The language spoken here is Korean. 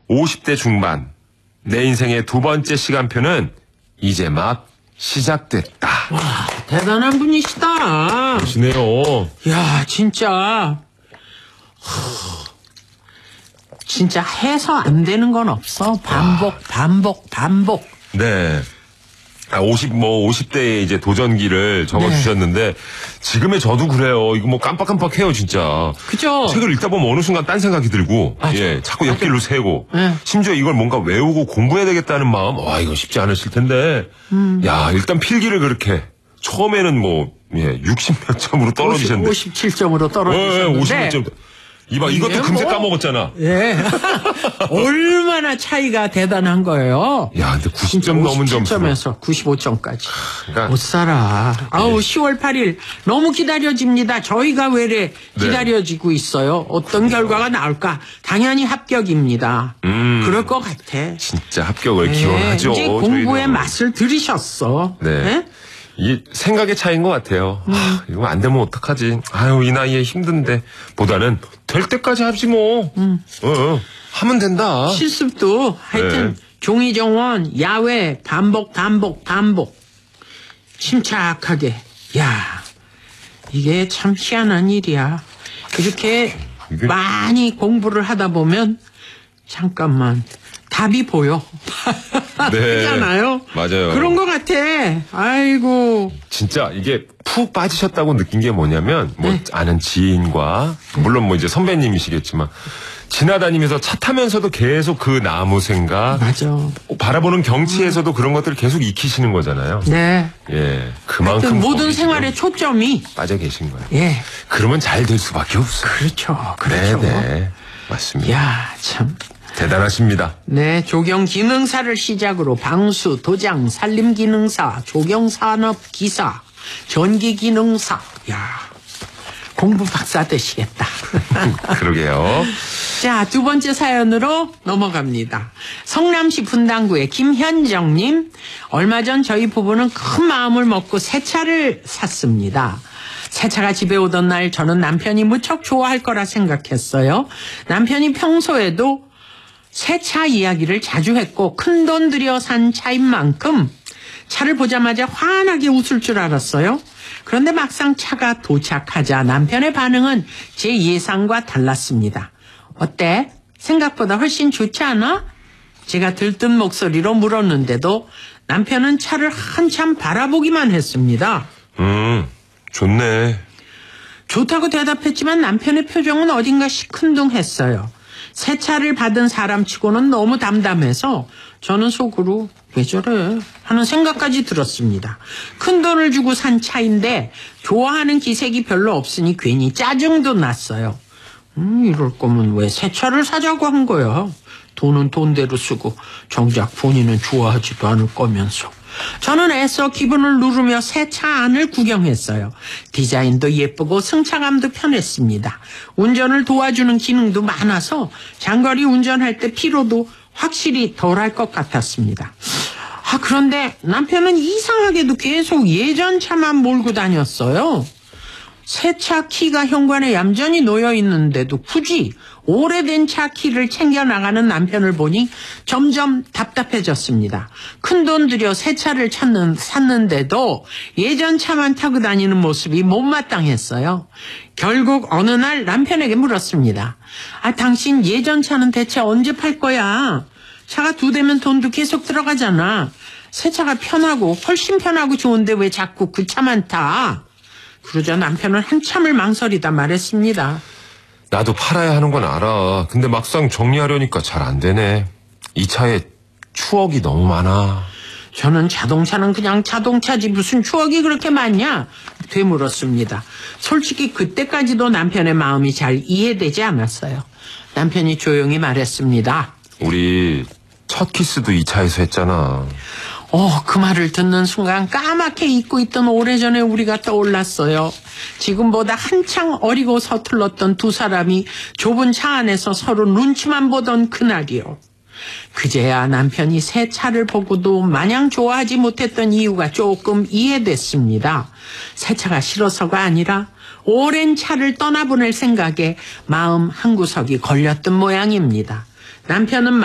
50대 중반. 내 인생의 두 번째 시간표는 이제 막 시작됐다. 와, 대단한 분이시다. 그러시네요. 야, 진짜 해서 안 되는 건 없어. 반복. 네. 50대에 이제 도전기를 적어주셨는데, 지금의 저도 그래요. 이거 뭐 깜빡깜빡해요, 진짜. 그죠? 책을 읽다 보면 어느 순간 딴 생각이 들고, 맞아. 예, 자꾸 옆길로 새고, 네. 심지어 이걸 뭔가 외우고 공부해야 되겠다는 마음, 와, 이거 쉽지 않으실 텐데, 야, 일단 필기를 그렇게, 처음에는 60몇 점으로 떨어지셨는데. 57점으로 떨어지셨는데. 50점. 이것도 금세 까먹었잖아. 예. 얼마나 차이가 대단한 거예요. 야, 근데 90점 넘은 점수. 57점에서 95점까지. 그러니까, 못 살아. 아우, 10월 8일 너무 기다려집니다. 저희가 왜래 기다려지고 있어요. 어떤 결과가 나올까? 당연히 합격입니다. 그럴 것 같아. 진짜 합격을 기원하죠. 이제 공부의 저희는. 맛을 들으셨어. 네. 네? 이 생각의 차이인 것 같아요. 이거 안 되면 어떡하지? 아유, 이 나이에 힘든데. 보다는 될 때까지 하지 뭐. 하면 된다. 실습도 하여튼 종이정원, 야외, 반복. 침착하게. 야, 이게 참 희한한 일이야. 이렇게 많이 공부를 하다 보면 잠깐만 답이 보여. 네. 그렇잖아요. 맞아요. 그런 것 같아. 아이고. 진짜 이게 푹 빠지셨다고 느낀 게 뭐냐면, 아는 지인과, 물론 이제 선배님이시겠지만, 지나다니면서 차 타면서도 계속 그 나무 생각, 맞아. 바라보는 경치에서도 그런 것들을 계속 익히시는 거잖아요. 네. 예. 그만큼 하여튼 모든 거기 생활의 지금 초점이 빠져 계신 거예요. 예. 그러면 잘 될 수밖에 없어요. 그렇죠. 네. 맞습니다. 야, 참. 대단하십니다. 네, 조경 기능사를 시작으로 방수, 도장, 산림 기능사, 조경 산업 기사, 전기 기능사. 야, 공부 박사 되시겠다. 그러게요. 자, 두 번째 사연으로 넘어갑니다. 성남시 분당구의 김현정님. 얼마 전 저희 부부는 큰 마음을 먹고 새 차를 샀습니다. 새 차가 집에 오던 날 저는 남편이 무척 좋아할 거라 생각했어요. 남편이 평소에도 새 차 이야기를 자주 했고 큰돈 들여 산 차인 만큼 차를 보자마자 환하게 웃을 줄 알았어요. 그런데 막상 차가 도착하자 남편의 반응은 제 예상과 달랐습니다. 어때? 생각보다 훨씬 좋지 않아? 제가 들뜬 목소리로 물었는데도 남편은 차를 한참 바라보기만 했습니다. 좋네. 좋다고 대답했지만 남편의 표정은 어딘가 시큰둥했어요. 새 차를 받은 사람치고는 너무 담담해서 저는 속으로 왜 저래 하는 생각까지 들었습니다. 큰 돈을 주고 산 차인데 좋아하는 기색이 별로 없으니 괜히 짜증도 났어요. 이럴 거면 왜 새 차를 사자고 한 거야. 돈은 돈대로 쓰고 정작 본인은 좋아하지도 않을 거면서. 저는 애써 기분을 누르며 새 차 안을 구경했어요. 디자인도 예쁘고 승차감도 편했습니다. 운전을 도와주는 기능도 많아서 장거리 운전할 때 피로도 확실히 덜할 것 같았습니다. 그런데 남편은 이상하게도 계속 예전 차만 몰고 다녔어요. 새 차 키가 현관에 얌전히 놓여 있는데도 굳이 오래된 차 키를 챙겨 나가는 남편을 보니 점점 답답해졌습니다. 큰돈 들여 새 차를 샀는데도 예전 차만 타고 다니는 모습이 못마땅했어요. 결국 어느 날 남편에게 물었습니다. 당신 예전 차는 대체 언제 팔 거야? 차가 2대면 돈도 계속 들어가잖아. 새 차가 편하고 훨씬 편하고 좋은데 왜 자꾸 그 차만 타? 그러자 남편은 한참을 망설이다 말했습니다. 나도 팔아야 하는 건 알아. 근데 막상 정리하려니까 잘 안 되네. 이 차에 추억이 너무 많아. 저는 자동차는 그냥 자동차지 무슨 추억이 그렇게 많냐? 되물었습니다. 솔직히 그때까지도 남편의 마음이 잘 이해되지 않았어요. 남편이 조용히 말했습니다. 우리 첫 키스도 이 차에서 했잖아. 그 말을 듣는 순간 까맣게 잊고 있던 오래전에 우리가 떠올랐어요. 지금보다 한창 어리고 서툴렀던 두 사람이 좁은 차 안에서 서로 눈치만 보던 그날이요. 그제야 남편이 새 차를 보고도 마냥 좋아하지 못했던 이유가 조금 이해됐습니다. 새 차가 싫어서가 아니라 오랜 차를 떠나보낼 생각에 마음 한구석이 걸렸던 모양입니다. 남편은